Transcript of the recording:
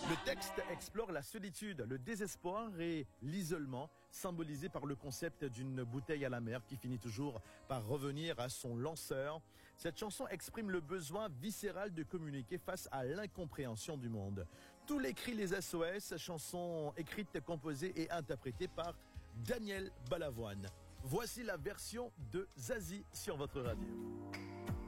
Le texte explore la solitude, le désespoir et l'isolement, symbolisé par le concept d'une bouteille à la mer qui finit toujours par revenir à son lanceur. Cette chanson exprime le besoin viscéral de communiquer face à l'incompréhension du monde. Tous les cris, les SOS, chanson écrite, composée et interprétée par Daniel Balavoine. Voici la version de Zazie sur votre radio.